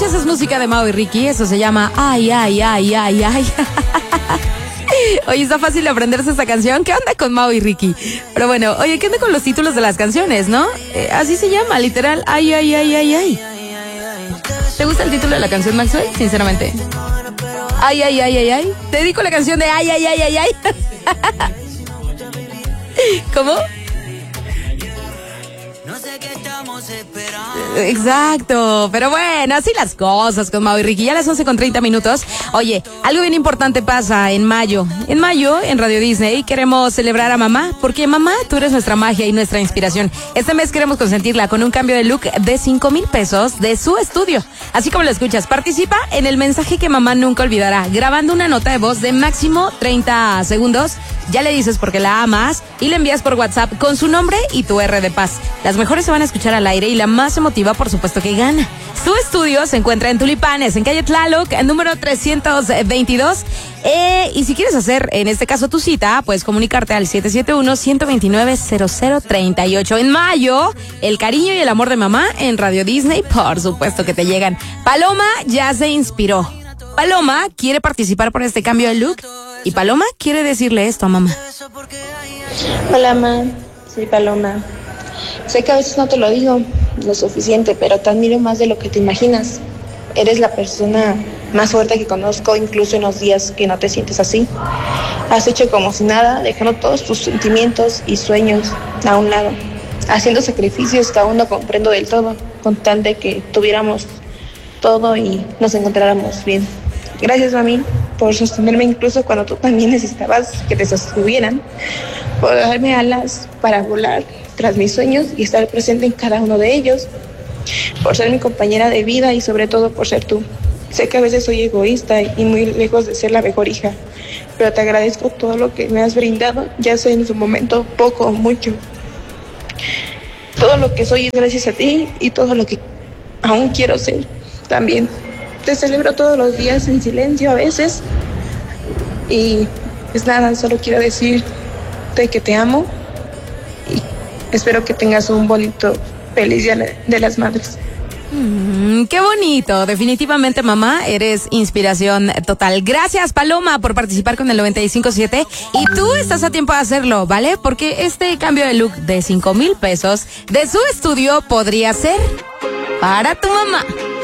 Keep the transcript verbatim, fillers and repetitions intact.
escuchas es música de Mau y Ricky. Eso se llama Ay, ay, ay, ay, ay. Oye, está fácil de aprenderse esta canción. ¿Qué onda con Mau y Ricky? Pero bueno, oye, ¿qué onda con los títulos de las canciones, no? Eh, así se llama, literal. Ay, ay, ay, ay, ay. ¿Te gusta el título de la canción, Maxwell? Sinceramente. Ay, ay, ay, ay, ay. Te dedico la canción de ay, ay, ay, ay, ay. ¿Cómo? Exacto, pero bueno, así las cosas con Mau y Ricky. Ya a las once con treinta minutos. Oye, algo bien importante pasa en mayo. En mayo, en Radio Disney, queremos celebrar a mamá, porque mamá, tú eres nuestra magia y nuestra inspiración. Este mes queremos consentirla con un cambio de look de cinco mil pesos de su estudio. Así como lo escuchas, participa en el mensaje que mamá nunca olvidará, grabando una nota de voz de máximo treinta segundos. Ya le dices por qué la amas y le envías por WhatsApp con su nombre y tu R de paz. Las mejores se van a escuchar al aire y la más emotiva, por supuesto, que gana. Su estudio se encuentra en Tulipanes, en calle Tlaloc, número trescientos veintidós. Eh, y si quieres hacer, en este caso, tu cita, puedes comunicarte al siete siete uno, uno dos nueve, cero cero tres ocho. En mayo, el cariño y el amor de mamá en Radio Disney, por supuesto que te llegan. Paloma ya se inspiró. Paloma quiere participar por este cambio de look y Paloma quiere decirle esto a mamá. Hola, ma, soy Paloma. Sé que a veces no te lo digo lo suficiente, pero te admiro más de lo que te imaginas. Eres la persona más fuerte que conozco, incluso en los días que no te sientes así. Has hecho como si nada, dejando todos tus sentimientos y sueños a un lado, haciendo sacrificios que aún no comprendo del todo, con tal de que tuviéramos todo y nos encontráramos bien. Gracias, mami, por sostenerme incluso cuando tú también necesitabas que te sostuvieran, por darme alas para volar tras mis sueños y estar presente en cada uno de ellos, por ser mi compañera de vida y sobre todo por ser tú. Sé que a veces soy egoísta y muy lejos de ser la mejor hija, pero te agradezco todo lo que me has brindado, ya sea en su momento poco o mucho. Todo lo que soy es gracias a ti y todo lo que aún quiero ser también. Te celebro todos los días en silencio a veces y pues nada, solo quiero decirte que te amo y espero que tengas un bonito, feliz Día de las Madres. Mm, qué bonito, definitivamente mamá, eres inspiración total. Gracias, Paloma, por participar con el noventa y cinco siete y tú estás a tiempo de hacerlo, ¿vale? Porque este cambio de look de cinco mil pesos de su estudio podría ser para tu mamá.